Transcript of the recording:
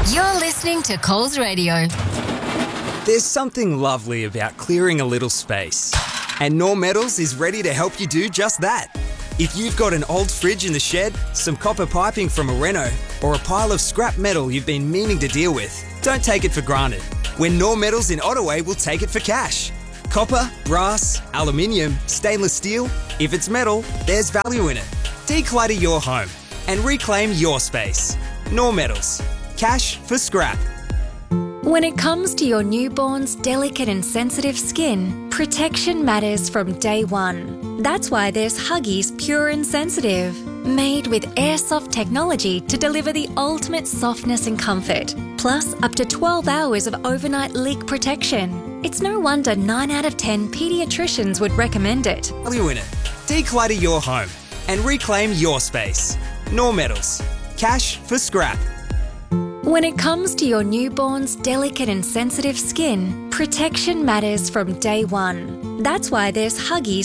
You're listening to Coles Radio. There's something lovely about clearing a little space. And Knorr Metals is ready to help you do just that. If you've got an old fridge in the shed, some copper piping from a reno, or a pile of scrap metal you've been meaning to deal with, don't take it for granted. When Knorr Metals in Ottaway will take it for cash. Copper, brass, aluminium, stainless steel. If it's metal, there's value in it. Declutter your home and reclaim your space. Knorr Metals. Cash for scrap. When it comes to your newborn's delicate and sensitive skin, protection matters from day one. That's why there's Huggies Pure and Sensitive, made with airsoft technology to deliver the ultimate softness and comfort, plus up to 12 hours of overnight leak protection. It's no wonder 9 out of 10 paediatricians would recommend it. Value in it. Declutter your home and reclaim your space. Knorr Metals. Cash for scrap. When it comes to your newborn's delicate and sensitive skin, protection matters from day one. That's why there's Huggies